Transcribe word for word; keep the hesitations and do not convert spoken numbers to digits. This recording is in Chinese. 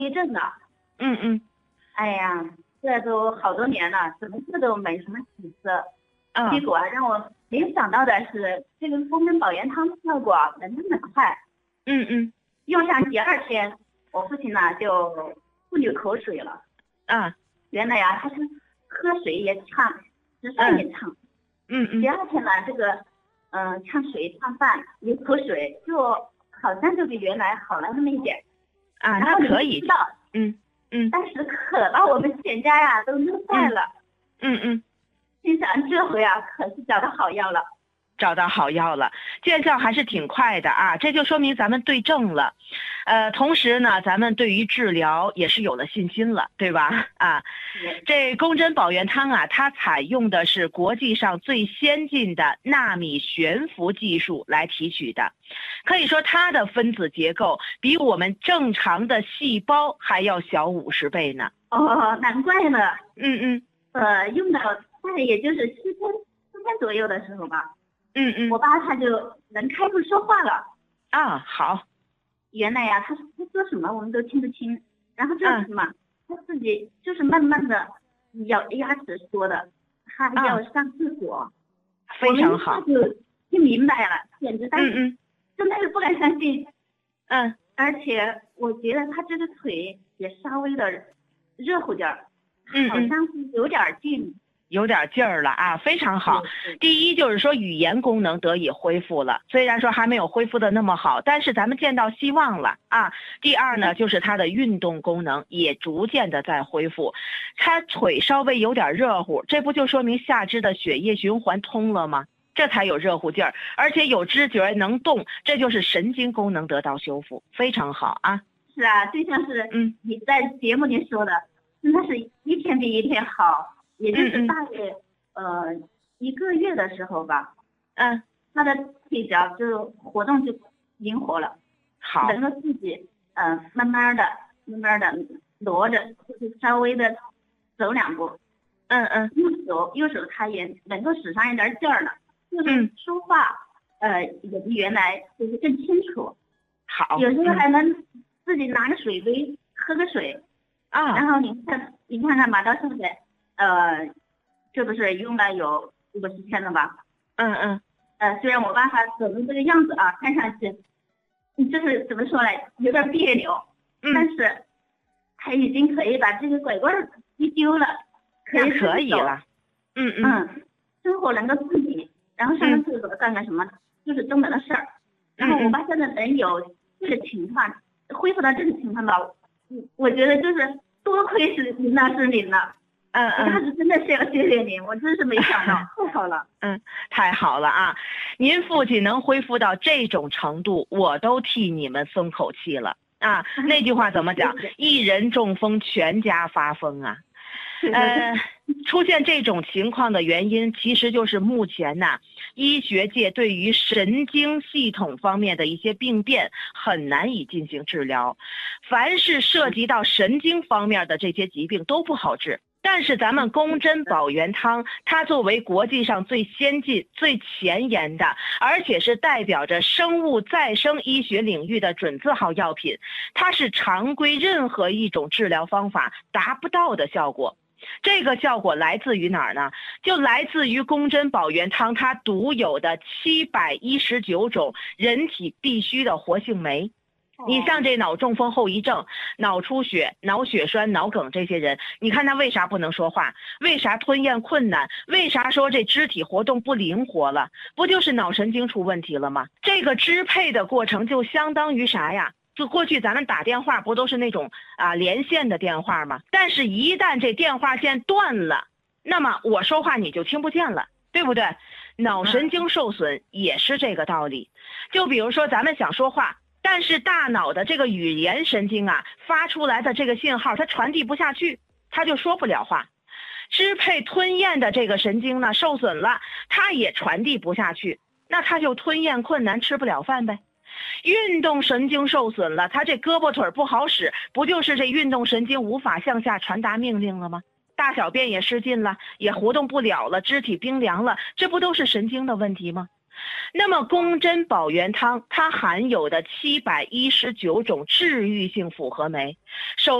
地震了。 嗯嗯。 哎呀，这都好多年了，怎么这都没什么起色。 嗯。 结果让我没想到的是，这个宫根保元汤效果能这么快。 嗯嗯。 用上第二天，我父亲呢就不流口水了。 啊。 原来呀，他是喝水也畅，吃饭也畅。 嗯嗯。 第二天呢，这个嗯、呃、呛水呛饭流口水，就好像就比原来好了那么一点。 啊，那可以。 知道。 嗯嗯。 但是渴到我们全家呀都乐坏了。 嗯嗯。 心想这回啊可是找到好药了。 找到好药了，见效还是挺快的啊，这就说明咱们对症了，呃，同时呢，咱们对于治疗也是有了信心了，对吧？啊，这宫针保元汤啊，它采用的是国际上最先进的纳米悬浮技术来提取的，可以说它的分子结构比我们正常的细胞还要小五十倍呢。 哦，难怪呢。 嗯嗯。 呃，用到大概也就是七天四天左右的时候吧。 嗯嗯。 我爸他就能开口说话了。 啊，好。 原来呀，他他说什么我们都听不清，然后这是什么，嗯、他自己就是慢慢的咬牙齿说的，他要上厕所。 啊、非常好。 我们就听明白了，简直当时嗯嗯真的是不敢相信。 嗯。 而且我觉得他这个腿也稍微的热乎点儿， 嗯嗯， 好像是有点劲。 有点劲儿了啊，非常好。第一就是说语言功能得以恢复了，虽然说还没有恢复的那么好，但是咱们见到希望了啊。第二呢，就是它的运动功能也逐渐的在恢复，他腿稍微有点热乎，这不就说明下肢的血液循环通了吗？这才有热乎劲儿，而且有知觉能动，这就是神经功能得到修复，非常好啊。 是啊，就像是嗯你在节目里说的，真的是一天比一天好。也就是大约、嗯、呃一个月的时候吧， 嗯， 他的腿脚就活动就灵活了， 好， 能够自己嗯、呃、慢慢的慢慢的挪着，就是稍微的走两步， 嗯嗯， 右手右手他也能够使上一点劲儿了，就是说话、嗯、呃也比原来就是更清楚， 好， 有时候还能自己拿个水杯喝个水啊， 然后你看你看看马到现在。呃，这不是用了有五十天了吧？ 嗯嗯。 呃，虽然我爸他走的这个样子啊，看上去，就是怎么说呢，有点别扭， 嗯、 但是他已经可以把这个拐棍一丢了，可以可以了。嗯嗯。 嗯，生活能够自理，然后上个厕所干干什么，嗯、就是这么的事儿。然后我爸现在能有这个情况，恢复到这个情况吧，我我觉得就是多亏是您那是您了。 嗯嗯， 那是真的是要谢谢您，我真是没想到，太好了。 嗯，太好了啊！您父亲能恢复到这种程度，我都替你们松口气了啊！那句话怎么讲？一人中风，全家发疯啊！呃，出现这种情况的原因，其实就是目前呐、啊，医学界对于神经系统方面的一些病变很难以进行治疗，凡是涉及到神经方面的这些疾病都不好治。但是咱们宫针保元汤，它作为国际上最先进、最前沿的，而且是代表着生物再生医学领域的准字号药品，它是常规任何一种治疗方法达不到的效果。这个效果来自于哪儿呢？就来自于宫针保元汤它独有的七百一十九种人体必需的活性酶。你像这脑中风后遗症、脑出血、脑血栓、脑梗这些人，你看他为啥不能说话？为啥吞咽困难？为啥说这肢体活动不灵活了？不就是脑神经出问题了吗？这个支配的过程就相当于啥呀？就过去咱们打电话不都是那种啊连线的电话吗？但是一旦这电话线断了，那么我说话你就听不见了，对不对？脑神经受损也是这个道理。就比如说咱们想说话，但是大脑的这个语言神经啊，发出来的这个信号它传递不下去，它就说不了话。支配吞咽的这个神经呢受损了，它也传递不下去，那它就吞咽困难，吃不了饭呗。运动神经受损了，它这胳膊腿不好使，不就是这运动神经无法向下传达命令了吗？大小便也失禁了，也活动不了了，肢体冰凉了，这不都是神经的问题吗？ 那么宫针保元汤它含有的七百一十九种治愈性复合酶，首